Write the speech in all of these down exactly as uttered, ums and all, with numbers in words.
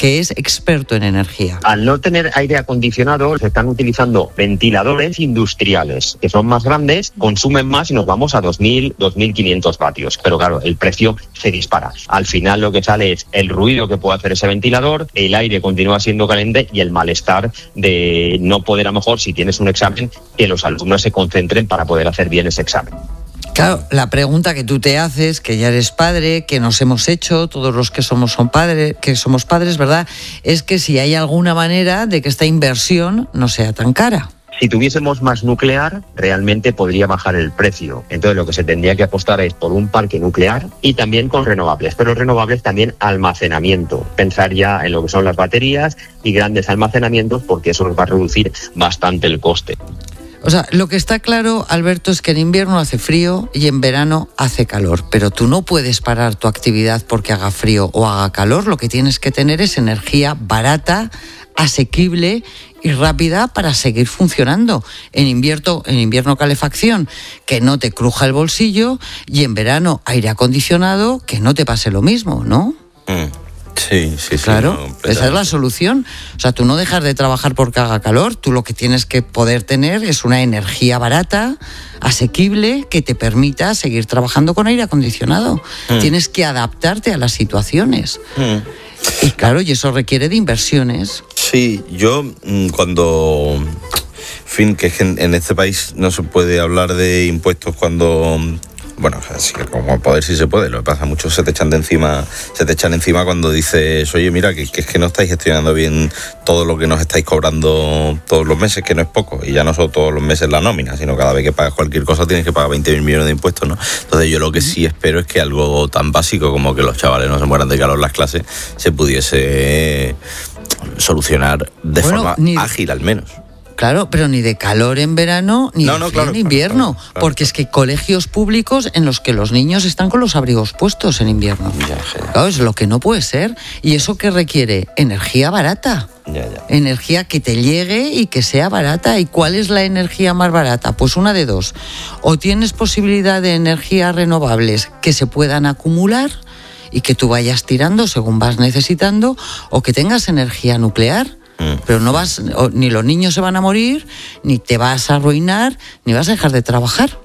que es experto en energía. Al no tener aire acondicionado, se están utilizando ventiladores industriales, que son más grandes, consumen más y nos vamos a dos mil, dos mil quinientos vatios. Pero claro, el precio se dispara. Al final lo que sale es el ruido que puede hacer ese ventilador, el aire continúa siendo caliente y el malestar de no poder, a lo mejor, si tienes un examen, que los alumnos se concentren para poder hacer bien ese examen. Claro, la pregunta que tú te haces, que ya eres padre, que nos hemos hecho, todos los que somos son padres, que somos padres, ¿verdad?, es que si hay alguna manera de que esta inversión no sea tan cara. Si tuviésemos más nuclear, realmente podría bajar el precio. Entonces lo que se tendría que apostar es por un parque nuclear y también con renovables. Pero renovables también almacenamiento. Pensar ya en lo que son las baterías y grandes almacenamientos, porque eso nos va a reducir bastante el coste. O sea, lo que está claro, Alberto, es que en invierno hace frío y en verano hace calor, pero tú no puedes parar tu actividad porque haga frío o haga calor. Lo que tienes que tener es energía barata, asequible y rápida para seguir funcionando. En invierno, en invierno calefacción, que no te cruja el bolsillo, y en verano aire acondicionado, que no te pase lo mismo, ¿no? Mm. Sí, sí, sí. Claro, no, esa es la solución. O sea, tú no dejas de trabajar porque haga calor, tú lo que tienes que poder tener es una energía barata, asequible, que te permita seguir trabajando con aire acondicionado. Mm. Tienes que adaptarte a las situaciones. Mm. Y claro, y eso requiere de inversiones. Sí, yo cuando... En fin, que en este país no se puede hablar de impuestos cuando... Bueno, así que como poder sí se puede, lo que pasa, muchos se te echan de encima, se te echan encima cuando dices, oye, mira, que, que es que no estáis gestionando bien todo lo que nos estáis cobrando todos los meses, que no es poco, y ya no son todos los meses la nómina, sino cada vez que pagas cualquier cosa tienes que pagar veinte mil millones de impuestos, ¿no? Entonces yo lo que sí espero es que algo tan básico como que los chavales no se mueran de calor en las clases se pudiese solucionar de bueno, forma ni... ágil al menos. Claro, pero ni de calor en verano, ni no, de no, frío claro, en invierno, claro, claro, porque claro. es que colegios públicos en los que los niños están con los abrigos puestos en invierno. Ya, ya. Claro, es lo que no puede ser. ¿Y eso qué requiere? Energía barata. Ya, ya. Energía que te llegue y que sea barata. ¿Y cuál es la energía más barata? Pues una de dos. O tienes posibilidad de energías renovables que se puedan acumular y que tú vayas tirando según vas necesitando, o que tengas energía nuclear. Mm. Pero no vas, ni los niños se van a morir, ni te vas a arruinar, ni vas a dejar de trabajar.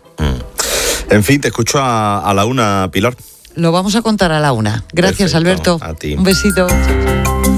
Mm. En fin, te escucho a, a la una, Pilar. Lo vamos a contar a la una. Gracias, Perfecto. Alberto. A ti. Un besito.